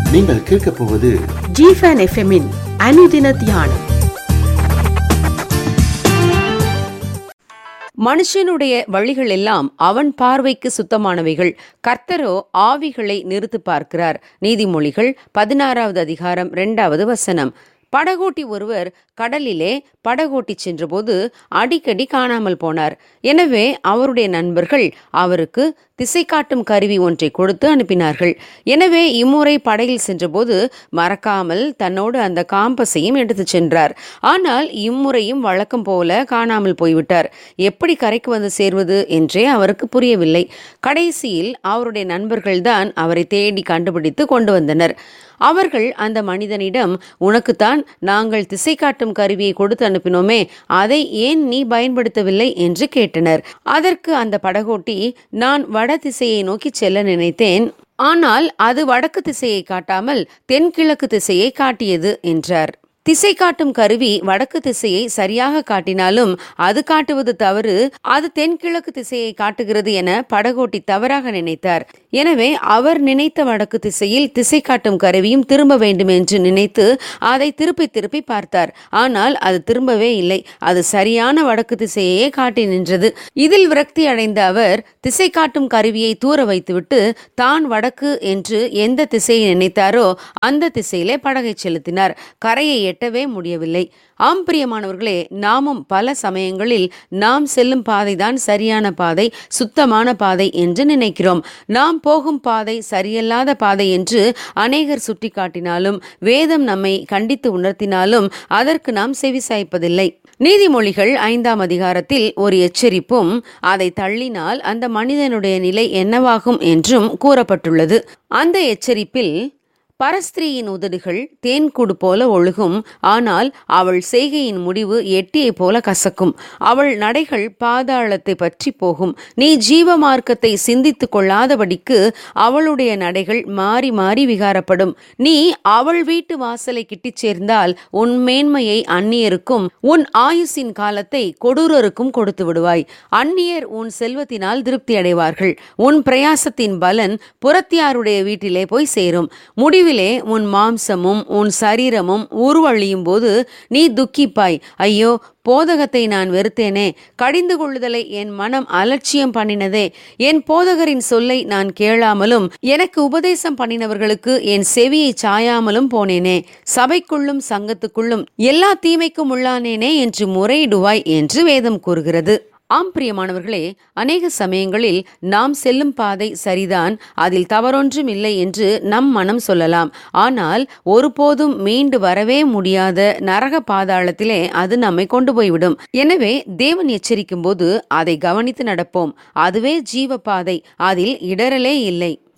நீங்கள் கேட்கப் போவது ஜிஃபன் எஃப்எம்மின் அனுதின தியானம். மனுஷனுடைய வழிகள் எல்லாம் அவன் பார்வைக்கு சுத்தமானவைகள், கர்த்தரோ ஆவிகளை நிறுத்து பார்க்கிறார். நீதிமொழிகள் 16வது அதிகாரம் 2வது வசனம். படகோட்டி ஒருவர் கடலிலே படகோட்டி சென்றபோது அடிக்கடி காணாமல் போனார். எனவே அவருடைய நண்பர்கள் அவருக்கு திசை காட்டும் கருவி ஒன்றை கொடுத்து அனுப்பினார்கள். எனவே இம்முறை படகில் சென்றபோது மறக்காமல் தன்னோடு அந்த காம்பஸையும் எடுத்து சென்றார். ஆனால் இம்முறையும் வழக்கம் போல காணாமல் போய்விட்டார். எப்படி கரைக்கு வந்து சேர்வது என்றே அவருக்கு புரியவில்லை. கடைசியில் அவருடைய நண்பர்கள்தான் அவரை தேடி கண்டுபிடித்து கொண்டு வந்தனர். அவர்கள் அந்த மனிதனிடம், உனக்குத்தான் நாங்கள் திசை காட்டும் கருவியை கொடுத்து அனுப்பினோமே, அதை ஏன் நீ பயன்படுத்தவில்லை என்று கேட்டனர். அதற்கு அந்த படகோட்டி, நான் வட திசையை நோக்கி செல்ல நினைத்தேன், ஆனால் அது வடக்கு திசையை காட்டாமல் தென்கிழக்கு திசையை காட்டியது என்றார். திசை காட்டும் கருவி வடக்கு திசையை சரியாக காட்டினாலும் அது காட்டுவது தவறு, அது தென்கிழக்கு திசையை காட்டுகிறது என படகோட்டி தவறாக நினைத்தார். எனவே அவர் நினைத்த வடக்கு திசையில் திசை காட்டும் கருவியும் திரும்ப வேண்டும் என்று நினைத்து அதை திருப்பி திருப்பி பார்த்தார். ஆனால் அது திரும்பவே இல்லை. அது சரியான வடக்கு திசையே காட்டி நின்றது. இதில் விரக்தி அடைந்த அவர் திசை காட்டும் கருவியை தூர வைத்துவிட்டு தான் வடக்கு என்று எந்த திசையை நினைத்தாரோ அந்த திசையிலே படகை செலுத்தினார். கரையை எட்டவே முடியவில்லை. ஆம் பிரியமானவர்களே, நாமும் பல சமயங்களில் நாம் செல்லும் பாதைதான் சரியான பாதை, சுத்தமான பாதை என்று நினைக்கிறோம். நாம் போகும் பாதை சரியல்லாத பாதை என்று அநேகர் சுட்டி காட்டினாலும், வேதம் நம்மை கண்டித்து உணர்த்தினாலும் அதற்கு நாம் செவிசாய்ப்பதில்லை. நீதிமொழிகள் 5ஆம் அதிகாரத்தில் ஒரு எச்சரிப்பும், அதை தள்ளினால் அந்த மனிதனுடைய நிலை என்னவாகும் என்றும் கூறப்பட்டுள்ளது. அந்த எச்சரிப்பில், பரஸ்திரீயின் உதடுகள் தேன்கூடு போல ஒழுகும், ஆனால் அவள் செய்கையின் முடிவு எட்டியை போல கசக்கும். அவள் நடைகள் பாதாளத்தை பற்றி போகும். நீ ஜீவ மார்க்கத்தை சிந்தித்து கொள்ளாதபடிக்கு அவளுடைய நடைகள் மாறி மாறி விகாரப்படும். நீ அவள் வீட்டு வாசலை கிட்டிச் சேர்ந்தால் உன் மேன்மையை அந்நியருக்கும் உன் ஆயுசின் காலத்தை கொடூரருக்கும் கொடுத்து விடுவாய். அந்நியர் உன் செல்வத்தினால் திருப்தி அடைவார்கள். உன் பிரயாசத்தின் பலன் புறத்தியாருடைய வீட்டிலே போய் சேரும். முடிவிலே உன் மாம்சமும் உன் சரீரமும் உருவழியும் போது நீ துக்கிப்பாய். ஐயோ, போதகத்தை நான் வெறுத்தேனே, கடிந்து கொள்ளுதலை என் மனம் அலட்சியம் பண்ணினதே, என் போதகரின் சொல்லை நான் கேளாமலும் எனக்கு உபதேசம் பண்ணினவர்களுக்கு என் செவியை சாயாமலும் போனேனே, சபைக்குள்ளும் சங்கத்துக்குள்ளும் எல்லா தீமைக்கும் உள்ளானேனே என்று முறையிடுவாய் என்று வேதம் கூறுகிறது. ஆம் பிரியமானவர்களே, அநேக சமயங்களில் நாம் செல்லும் பாதை சரிதான், அதில் தவறொன்றும் இல்லை என்று நம் மனம் சொல்லலாம். ஆனால் ஒருபோதும் மீண்டு வரவே முடியாத நரக பாதாளத்திலே அது நம்மை கொண்டு போய்விடும். எனவே தேவன் எச்சரிக்கும் போது அதை கவனித்து நடப்போம். அதுவே ஜீவ பாதை, அதில் இடரலே இல்லை.